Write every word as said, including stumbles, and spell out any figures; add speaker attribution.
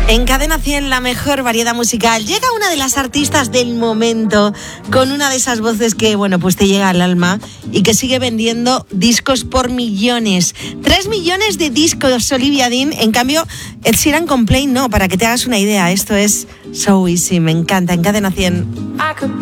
Speaker 1: En Cadena cien, la mejor variedad musical. Llega una de las artistas del momento con una de esas voces que, bueno, pues te llega al alma y que sigue vendiendo discos por millones. Tres millones de discos, Olivia Dean. En cambio, Ed Sheeran con Play no, para que te hagas una idea. Esto es So Easy, me encanta, en Cadena cien.